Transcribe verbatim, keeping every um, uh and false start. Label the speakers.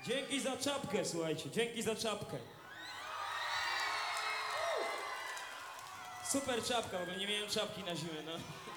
Speaker 1: Dzięki za czapkę, słuchajcie, dzięki za czapkę. Super czapka, w ogóle nie miałem czapki na zimę, no.